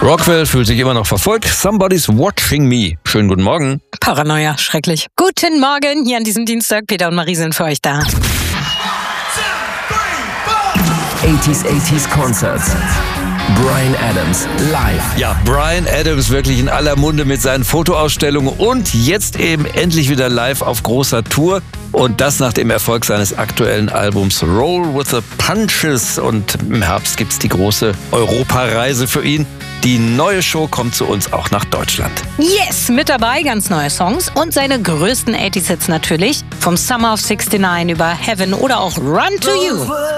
Rockwell fühlt sich immer noch verfolgt. Somebody's watching me. Schönen guten Morgen. Paranoia, schrecklich. Guten Morgen, hier an diesem Dienstag. Peter und Marie sind für euch da. 80s Concerts. Bryan Adams live. Ja, Bryan Adams wirklich in aller Munde mit seinen Fotoausstellungen und jetzt eben endlich wieder live auf großer Tour. Und das nach dem Erfolg seines aktuellen Albums Roll with the Punches. Und im Herbst gibt's die große Europareise für ihn. Die neue Show kommt zu uns auch nach Deutschland. Yes, mit dabei ganz neue Songs und seine größten 80s-Hits natürlich. Vom Summer of '69 über Heaven oder auch Run to You.